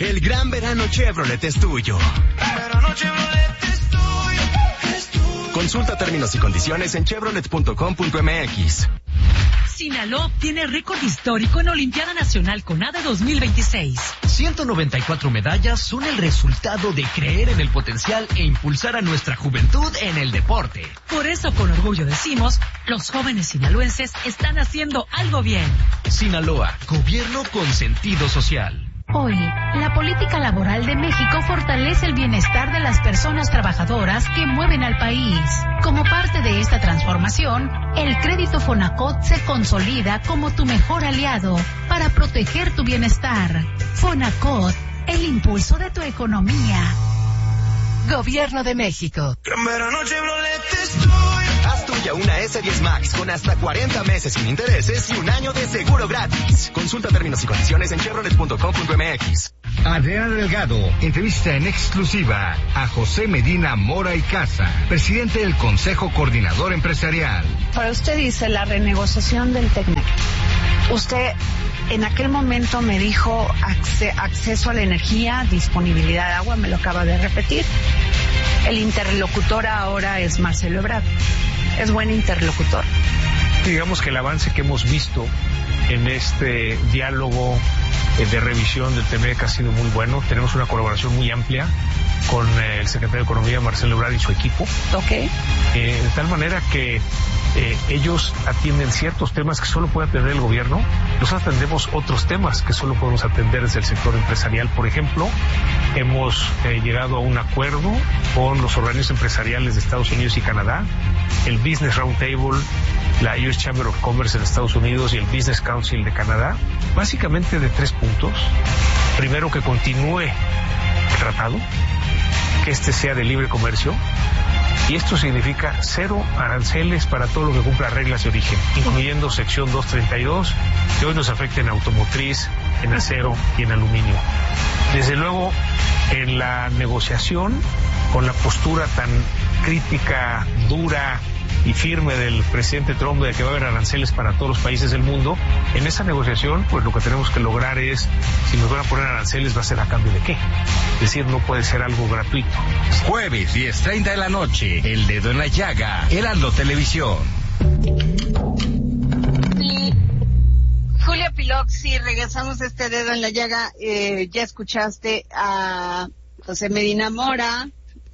El gran verano Chevrolet es tuyo. Verano Chevrolet es tuyo, es tuyo. Consulta términos y condiciones en chevrolet.com.mx. Sinaloa tiene récord histórico en Olimpiada Nacional CONADE 2026. 194 medallas son el resultado de creer en el potencial e impulsar a nuestra juventud en el deporte. Por eso, con orgullo decimos, los jóvenes sinaloenses están haciendo algo bien. Sinaloa, gobierno con sentido social. Hoy, la política laboral de México fortalece el bienestar de las personas trabajadoras que mueven al país. Como parte de esta transformación, el crédito Fonacot se consolida como tu mejor aliado para proteger tu bienestar. Fonacot, el impulso de tu economía. Gobierno de México. En verano Chevrolet es tuyo. Haz tuya una S10 Max con hasta 40 meses sin intereses y un año de seguro gratis. Consulta términos y condiciones en chevrolet.com.mx. Adriana Delgado entrevista en exclusiva a José Medina Mora y Casa, presidente del Consejo Coordinador Empresarial. Para usted dice la renegociación del TECMEC. Usted en aquel momento me dijo acceso a la energía, disponibilidad de agua, me lo acaba de repetir. El interlocutor ahora es Marcelo Ebrard. Es buen interlocutor. Digamos que el avance que hemos visto en este diálogo de revisión del TEMEC ha sido muy bueno. Tenemos una colaboración muy amplia con el secretario de Economía, Marcelo Ebrard, y su equipo. Ok. De tal manera que ellos atienden ciertos temas que solo puede atender el gobierno. Nosotros atendemos otros temas que solo podemos atender desde el sector empresarial. Por ejemplo, hemos llegado a un acuerdo con los organismos empresariales de Estados Unidos y Canadá, el Business Roundtable, la US Chamber of Commerce en Estados Unidos y el Business Council de Canadá, básicamente de 3 puntos. Primero, que continúe el tratado, que este sea de libre comercio, y esto significa 0 aranceles para todo lo que cumpla reglas de origen, incluyendo sección 232, que hoy nos afecta en automotriz, en acero y en aluminio. Desde luego, en la negociación, con la postura tan crítica, dura y firme del presidente Trump de que va a haber aranceles para todos los países del mundo, en esa negociación, pues lo que tenemos que lograr es, si nos van a poner aranceles, va a ser a cambio de qué. Es decir, no puede ser algo gratuito. Jueves 10:30 de la noche, El Dedo en la Llaga, Heraldo Televisión. Julio Piloxi, regresamos a este Dedo en la Llaga. Ya escuchaste a José Medina Mora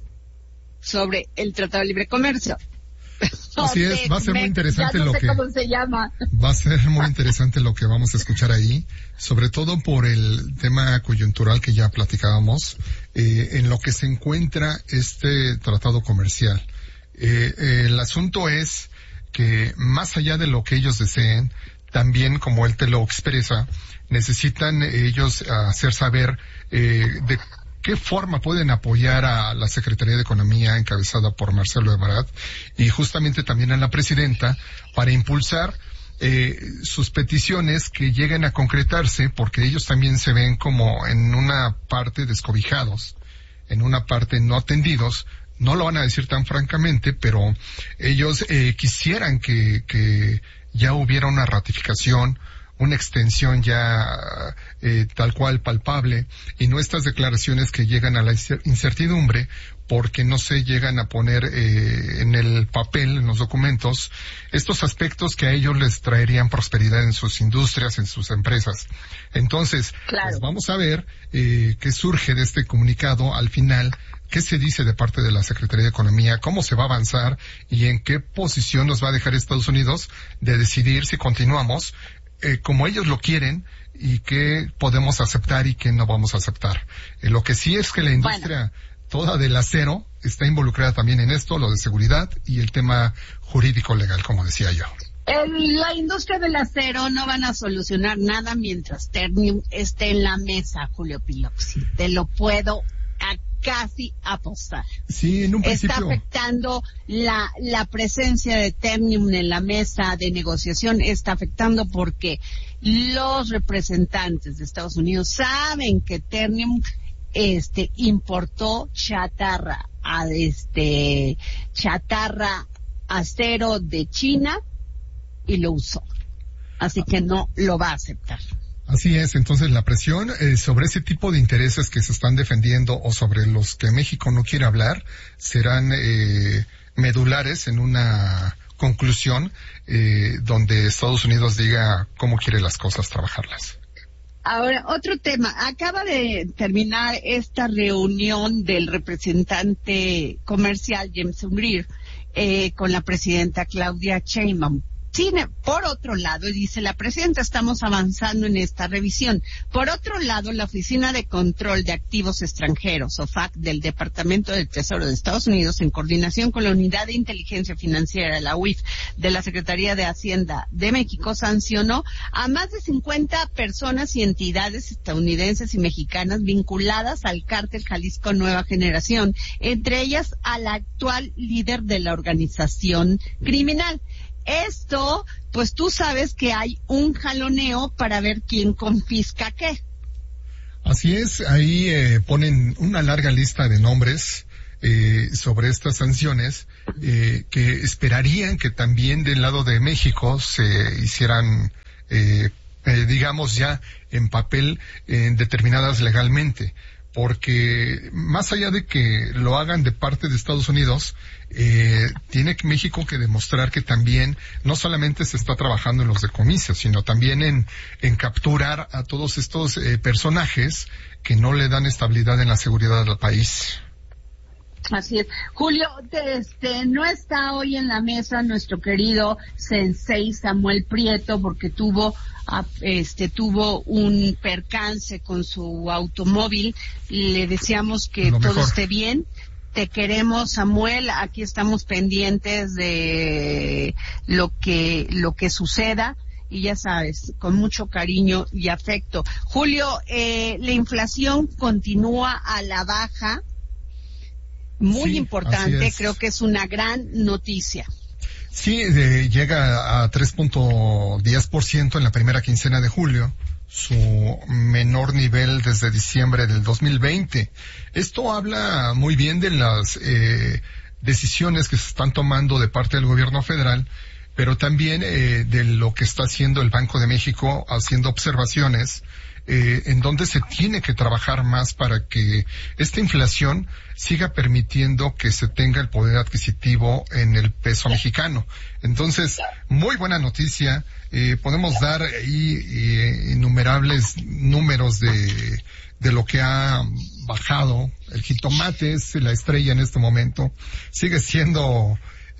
sobre el Tratado de Libre Comercio. Así es, va a ser muy interesante cómo se llama. Va a ser muy interesante lo que vamos a escuchar ahí, sobre todo por el tema coyuntural que ya platicábamos, en lo que se encuentra este tratado comercial. El asunto es que más allá de lo que ellos deseen, también, como él te lo expresa, necesitan ellos hacer saber de qué forma pueden apoyar a la Secretaría de Economía encabezada por Marcelo Ebrard y justamente también a la presidenta para impulsar sus peticiones que lleguen a concretarse, porque ellos también se ven como en una parte descobijados, en una parte no atendidos. No lo van a decir tan francamente, pero ellos quisieran que ya hubiera una ratificación, una extensión ya tal cual palpable, y no estas declaraciones que llegan a la incertidumbre porque no se llegan a poner en el papel, en los documentos, estos aspectos que a ellos les traerían prosperidad en sus industrias, en sus empresas. Entonces, claro, pues vamos a ver qué surge de este comunicado al final, qué se dice de parte de la Secretaría de Economía, cómo se va a avanzar y en qué posición nos va a dejar Estados Unidos de decidir si continuamos como ellos lo quieren y qué podemos aceptar y qué no vamos a aceptar. Lo que sí es que la industria toda del acero está involucrada también en esto, lo de seguridad y el tema jurídico legal, como decía yo. La industria del acero no van a solucionar nada mientras Ternium esté en la mesa, Julio Piloxi. Te lo puedo casi apostar. Sí, en un principio. Está afectando la presencia de Ternium en la mesa de negociación, está afectando porque los representantes de Estados Unidos saben que Ternium importó chatarra acero de China y lo usó. Así que no lo va a aceptar. Así es, entonces la presión sobre ese tipo de intereses que se están defendiendo o sobre los que México no quiere hablar serán medulares en una conclusión donde Estados Unidos diga cómo quiere las cosas trabajarlas. Ahora, otro tema. Acaba de terminar esta reunión del representante comercial James O'Neill con la presidenta Claudia Sheinbaum. Por otro lado, dice la presidenta, estamos avanzando en esta revisión. Por otro lado, la Oficina de Control de Activos Extranjeros, OFAC, del Departamento del Tesoro de Estados Unidos, en coordinación con la Unidad de Inteligencia Financiera, la UIF, de la Secretaría de Hacienda de México, sancionó a más de 50 personas y entidades estadounidenses y mexicanas vinculadas al cártel Jalisco Nueva Generación, entre ellas al actual líder de la organización criminal. Esto, pues tú sabes que hay un jaloneo para ver quién confisca qué. Así es, ahí ponen una larga lista de nombres sobre estas sanciones que esperarían que también del lado de México se hicieran, digamos ya en papel, determinadas legalmente. Porque más allá de que lo hagan de parte de Estados Unidos, tiene México que demostrar que también no solamente se está trabajando en los decomisos, sino también en capturar a todos estos personajes que no le dan estabilidad en la seguridad del país. Así es. Julio, no está hoy en la mesa nuestro querido sensei Samuel Prieto porque tuvo un percance con su automóvil. Le deseamos que todo esté bien. Te queremos, Samuel. Aquí estamos pendientes de lo que suceda. Y ya sabes, con mucho cariño y afecto. Julio, la inflación continúa a la baja. Muy importante, creo que es una gran noticia. Sí, llega a 3.10% en la primera quincena de julio, su menor nivel desde diciembre del 2020. Esto habla muy bien de las decisiones que se están tomando de parte del gobierno federal, pero también de lo que está haciendo el Banco de México, haciendo observaciones en donde se tiene que trabajar más para que esta inflación siga permitiendo que se tenga el poder adquisitivo en el peso mexicano. Entonces, muy buena noticia. Podemos dar ahí innumerables números de lo que ha bajado. El jitomate es la estrella en este momento. Sigue siendo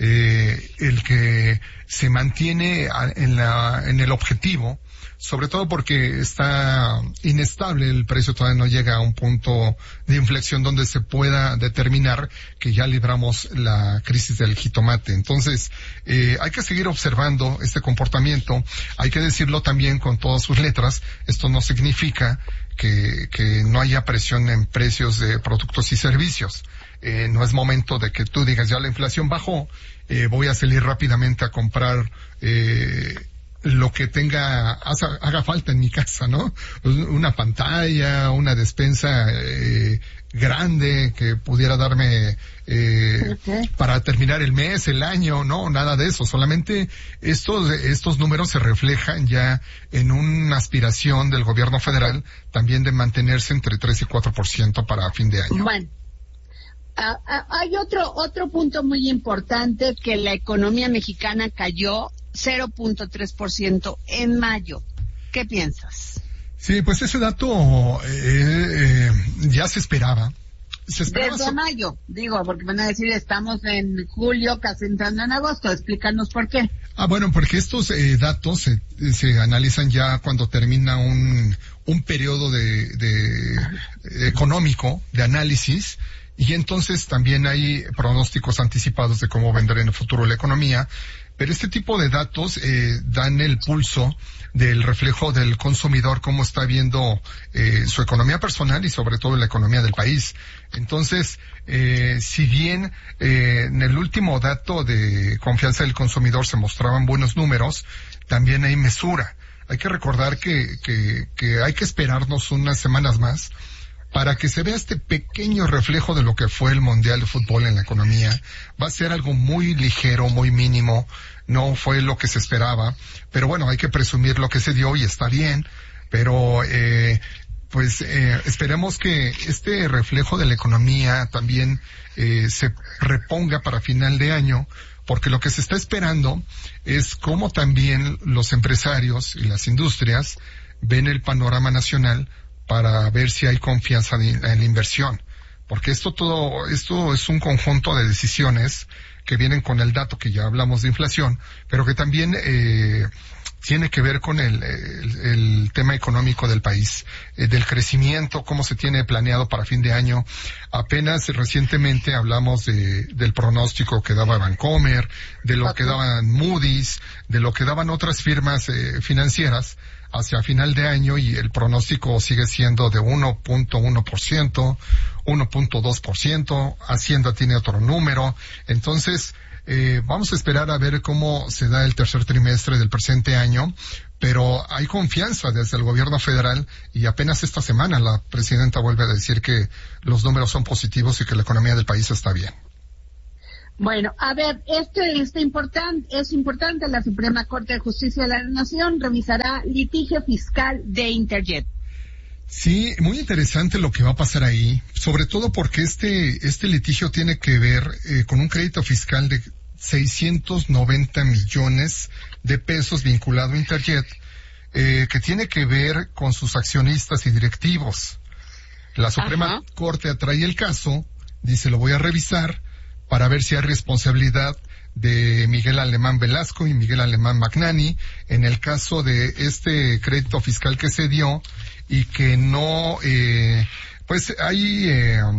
el que se mantiene en el objetivo, sobre todo porque está inestable, el precio todavía no llega a un punto de inflexión donde se pueda determinar que ya libramos la crisis del jitomate. Entonces, hay que seguir observando este comportamiento, hay que decirlo también con todas sus letras. Esto no significa que no haya presión en precios de productos y servicios. No es momento de que tú digas, ya la inflación bajó, voy a salir rápidamente a comprar lo que haga falta en mi casa, ¿no? Una pantalla, una despensa grande que pudiera darme para terminar el mes, el año, no, nada de eso. Solamente estos números se reflejan ya en una aspiración del gobierno federal también de mantenerse entre 3 y 4% para fin de año. Bueno. Hay otro punto muy importante, que la economía mexicana cayó 0.3% en mayo. ¿Qué piensas? Sí, pues ese dato ya se esperaba. Desde mayo, digo, porque van a decir estamos en julio, casi entrando en agosto. Explícanos por qué. Bueno, porque estos datos se analizan ya cuando termina un periodo de económico de análisis. Y entonces también hay pronósticos anticipados de cómo vendrá en el futuro la economía, pero este tipo de datos dan el pulso del reflejo del consumidor, cómo está viendo su economía personal y sobre todo la economía del país. Entonces, si bien en el último dato de confianza del consumidor se mostraban buenos números, también hay mesura. Hay que recordar que hay que esperarnos unas semanas más para que se vea este pequeño reflejo de lo que fue el Mundial de Fútbol en la economía. Va a ser algo muy ligero, muy mínimo, no fue lo que se esperaba, pero bueno, hay que presumir lo que se dio y está bien. Pero, esperemos que este reflejo de la economía también se reponga para final de año, porque lo que se está esperando es cómo también los empresarios y las industrias ven el panorama nacional para ver si hay confianza en la inversión. Porque esto es un conjunto de decisiones que vienen con el dato que ya hablamos de inflación, pero que también tiene que ver con el tema económico del país, del crecimiento, cómo se tiene planeado para fin de año. Apenas recientemente hablamos del pronóstico que daba Bancomer, de lo que daban Moody's, de lo que daban otras firmas financieras hacia final de año, y el pronóstico sigue siendo de 1.1%, 1.2%, Hacienda tiene otro número. Entonces, vamos a esperar a ver cómo se da el tercer trimestre del presente año, pero hay confianza desde el gobierno federal, y apenas esta semana la presidenta vuelve a decir que los números son positivos y que la economía del país está bien. Bueno, a ver, es importante, la Suprema Corte de Justicia de la Nación revisará litigio fiscal de Interjet. Sí, muy interesante lo que va a pasar ahí, sobre todo porque este litigio tiene que ver con un crédito fiscal de 690 millones de pesos vinculado a Interjet, que tiene que ver con sus accionistas y directivos. La Suprema Corte atrae el caso, dice lo voy a revisar para ver si hay responsabilidad de Miguel Alemán Velasco y Miguel Alemán Magnani en el caso de este crédito fiscal que se dio, y que no, pues hay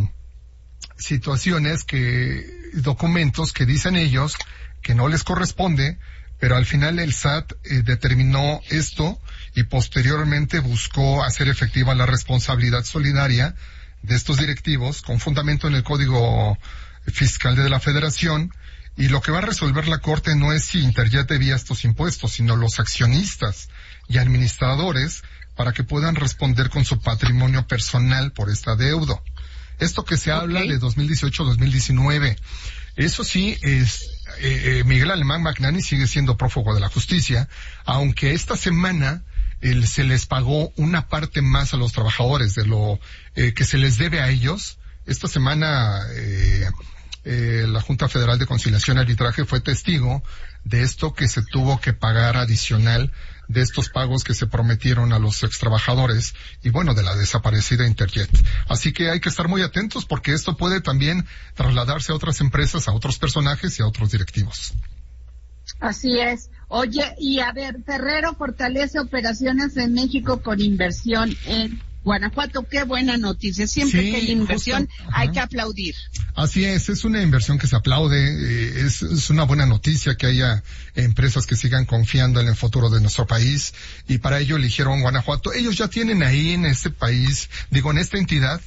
situaciones documentos que dicen ellos que no les corresponde, pero al final el SAT determinó esto y posteriormente buscó hacer efectiva la responsabilidad solidaria de estos directivos con fundamento en el Código Fiscal de la Federación, y lo que va a resolver la Corte no es si Interjet debía estos impuestos, sino los accionistas y administradores, para que puedan responder con su patrimonio personal por esta deuda. Esto que se habla de 2018-2019, eso sí, Miguel Alemán Magnani sigue siendo prófugo de la justicia, aunque esta semana se les pagó una parte más a los trabajadores de lo que se les debe a ellos. Esta semana la Junta Federal de Conciliación y Arbitraje fue testigo de esto que se tuvo que pagar adicional de estos pagos que se prometieron a los extrabajadores y bueno, de la desaparecida Interjet. Así que hay que estar muy atentos porque esto puede también trasladarse a otras empresas, a otros personajes y a otros directivos. Así es. Oye, y a ver, Ferrero fortalece operaciones en México con inversión en Guanajuato. Qué buena noticia. Siempre que hay inversión hay que aplaudir. Así es una inversión que se aplaude, es una buena noticia que haya empresas que sigan confiando en el futuro de nuestro país, y para ello eligieron Guanajuato. Ellos ya tienen ahí en este país, en esta entidad,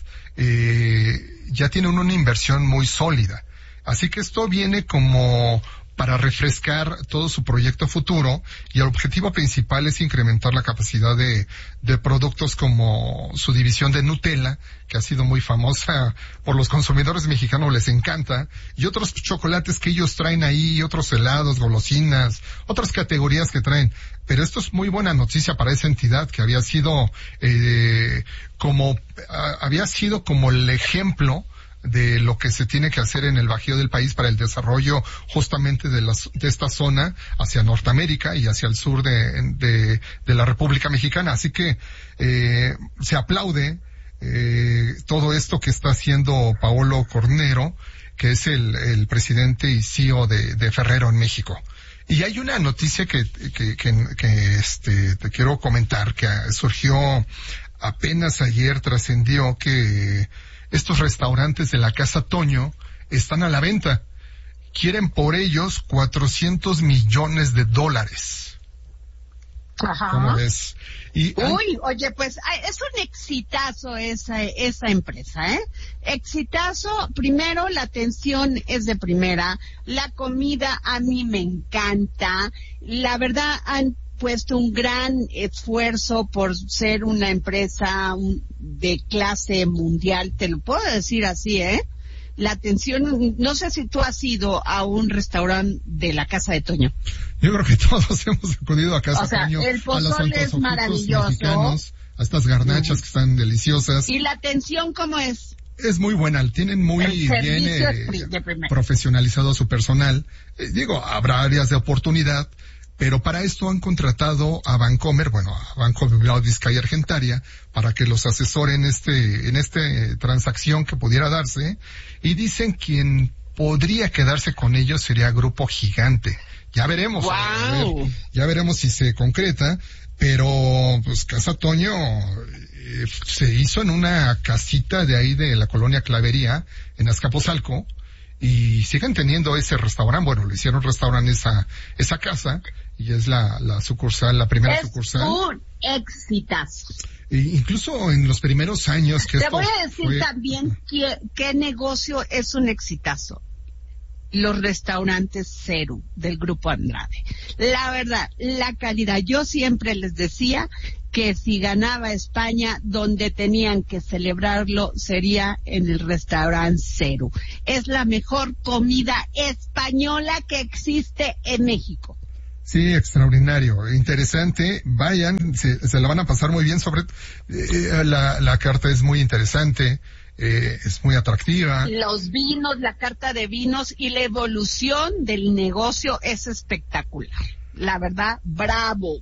ya tienen una inversión muy sólida. Así que esto viene como para refrescar todo su proyecto futuro, y el objetivo principal es incrementar la capacidad de productos como su división de Nutella, que ha sido muy famosa por los consumidores mexicanos, les encanta, y otros chocolates que ellos traen ahí, otros helados, golosinas, otras categorías que traen. Pero esto es muy buena noticia para esa entidad que había sido como el ejemplo de lo que se tiene que hacer en el Bajío del país para el desarrollo justamente de esta zona hacia Norteamérica y hacia el sur de la República Mexicana. Así que se aplaude todo esto que está haciendo Paolo Cornero, que es el presidente y CEO de Ferrero en México. Y hay una noticia que te quiero comentar, que surgió apenas ayer, trascendió que estos restaurantes de la Casa Toño están a la venta. Quieren por ellos $400 millones. Ajá. ¿Cómo ves? Oye, pues es un exitazo esa empresa, ¿eh? Exitazo. Primero, la atención es de primera. La comida a mí me encanta. La verdad, han puesto un gran esfuerzo por ser una empresa de clase mundial, te lo puedo decir así, la atención, no sé si tú has ido a un restaurante de la Casa de Toño. Yo creo que todos hemos acudido a Casa de Toño, el a los pozole es maravilloso, mexicanos, a estas garnachas que están deliciosas. ¿Y la atención cómo es? Es muy buena, tienen muy bien profesionalizado a su personal. Habrá áreas de oportunidad, pero para esto han contratado a Bancomer, a Banco Bilbao Vizcaya Argentaria, para que los asesoren en esta transacción que pudiera darse, y dicen quien podría quedarse con ellos sería Grupo Gigante. Ya veremos, ya veremos si se concreta, pero pues Casa Toño se hizo en una casita de ahí de la colonia Clavería, en Azcapotzalco, y siguen teniendo ese restaurante. Lo hicieron restaurante esa casa, y es la sucursal, la primera sucursal. Es un exitazo. Incluso en los primeros años que te voy a decir también qué negocio es un exitazo. Los restaurantes Cero del Grupo Andrade. La verdad, la calidad. Yo siempre les decía que si ganaba España, donde tenían que celebrarlo sería en el restaurante Cero. Es la mejor comida española que existe en México. Sí, extraordinario, interesante. Vayan, se la van a pasar muy bien. La carta es muy interesante. Es muy atractiva. Los vinos, la carta de vinos y la evolución del negocio es espectacular. La verdad, bravo.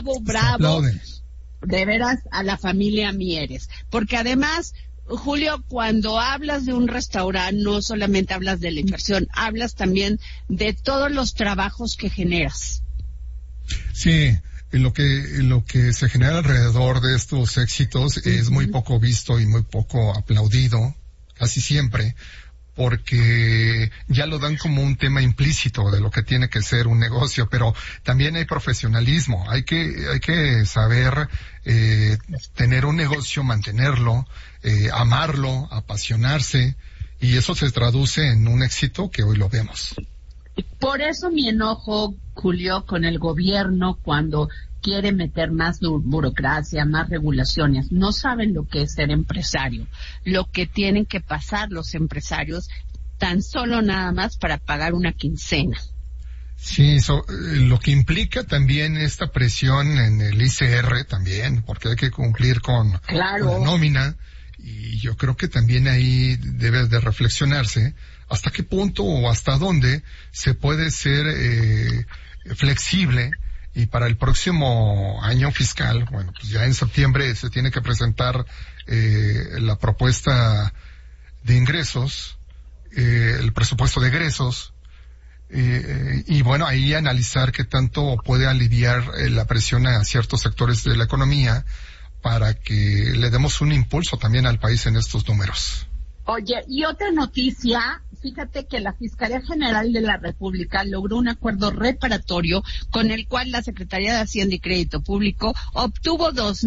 De veras, a la familia Mieres. Porque además, Julio, cuando hablas de un restaurante, no solamente hablas de la inversión, hablas también de todos los trabajos que generas. Sí. Lo que se genera alrededor de estos éxitos es muy poco visto y muy poco aplaudido, casi siempre, porque ya lo dan como un tema implícito de lo que tiene que ser un negocio, pero también hay profesionalismo, hay que saber tener un negocio, mantenerlo, amarlo, apasionarse, y eso se traduce en un éxito que hoy lo vemos. Por eso mi enojo, Julio, con el gobierno cuando quiere meter más burocracia, más regulaciones. No saben lo que es ser empresario, lo que tienen que pasar los empresarios tan solo nada más para pagar una quincena. Sí, lo que implica también esta presión en el ICR también, porque hay que cumplir con la nómina, y yo creo que también ahí debe de reflexionarse hasta qué punto o hasta dónde se puede ser flexible, y para el próximo año fiscal, pues ya en septiembre se tiene que presentar la propuesta de ingresos, el presupuesto de egresos, y ahí analizar qué tanto puede aliviar la presión a ciertos sectores de la economía para que le demos un impulso también al país en estos números. Oye, y otra noticia, fíjate que la Fiscalía General de la República logró un acuerdo reparatorio con el cual la Secretaría de Hacienda y Crédito Público obtuvo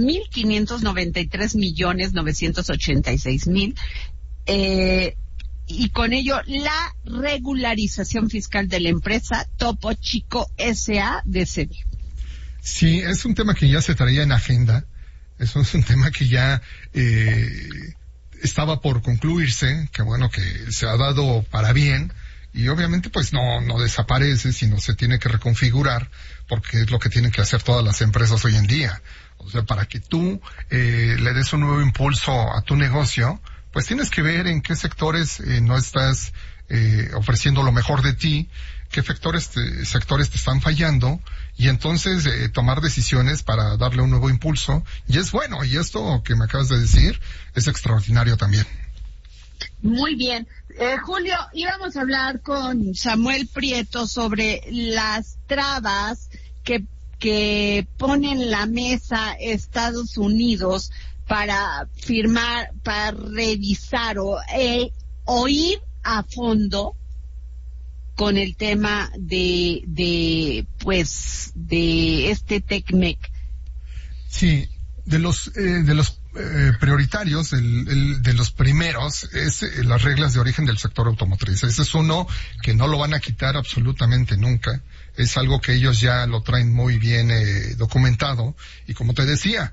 2.593.986.000, y con ello la regularización fiscal de la empresa Topo Chico S.A. de CD. Sí, es un tema que ya se traía en agenda, eso es un tema que ya estaba por concluirse, que se ha dado para bien, y obviamente pues no desaparece, sino se tiene que reconfigurar, porque es lo que tienen que hacer todas las empresas hoy en día. O sea, para que tú le des un nuevo impulso a tu negocio, pues tienes que ver en qué sectores no estás ofreciendo lo mejor de ti, qué sectores te están fallando, y entonces tomar decisiones para darle un nuevo impulso. Y es bueno, y esto que me acabas de decir es extraordinario también. Muy bien. Julio, íbamos a hablar con Samuel Prieto sobre las trabas que pone en la mesa Estados Unidos para firmar, para revisar o ir a fondo con el tema de este TECMEC. Sí, de los prioritarios, de los primeros, es las reglas de origen del sector automotriz. Ese es uno que no lo van a quitar absolutamente nunca. Es algo que ellos ya lo traen muy bien documentado. Y como te decía,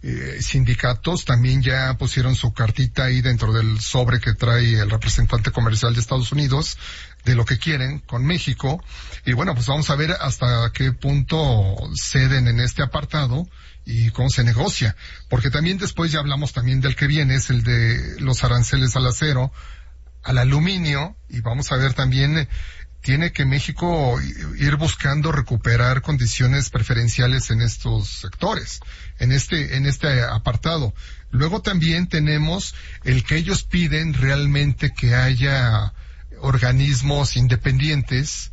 sindicatos también ya pusieron su cartita ahí dentro del sobre que trae el representante comercial de Estados Unidos de lo que quieren con México. Y bueno, pues vamos a ver hasta qué punto ceden en este apartado y cómo se negocia. Porque también después ya hablamos también del que viene, es el de los aranceles al acero, al aluminio, y vamos a ver también, tiene que México ir buscando recuperar condiciones preferenciales en estos sectores, en este apartado. Luego también tenemos el que ellos piden realmente que haya organismos independientes,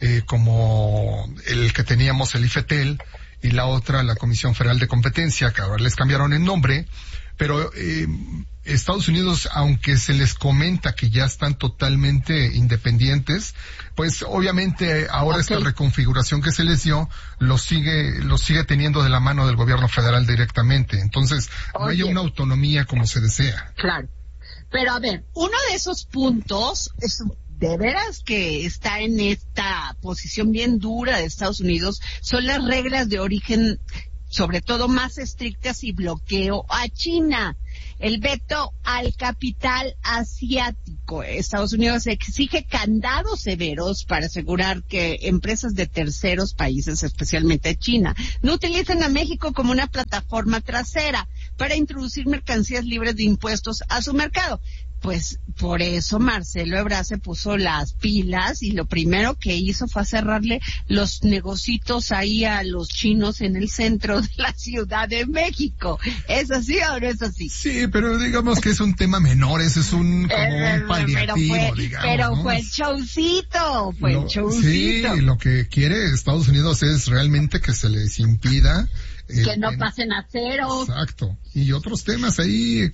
como el que teníamos el IFETEL, y la otra, la Comisión Federal de Competencia, que ahora les cambiaron el nombre, pero Estados Unidos, aunque se les comenta que ya están totalmente independientes, pues obviamente ahora esta reconfiguración que se les dio los sigue teniendo de la mano del gobierno federal directamente. Entonces, no hay una autonomía como se desea. Claro. Pero a ver, uno de esos puntos es de veras que está en esta posición bien dura de Estados Unidos, son las reglas de origen, sobre todo más estrictas, y bloqueo a China. El veto al capital asiático. Estados Unidos exige candados severos para asegurar que empresas de terceros países, especialmente China, no utilicen a México como una plataforma trasera para introducir mercancías libres de impuestos a su mercado. Pues por eso Marcelo Ebrard se puso las pilas y lo primero que hizo fue cerrarle los negocitos ahí a los chinos en el centro de la Ciudad de México. ¿Es así o no es así? Sí, pero digamos que es un tema menor, ese es como un paliativo, pero fue el showcito, el showcito. Sí, lo que quiere Estados Unidos es realmente que se les impida que no pasen aceros. Exacto. Y otros temas ahí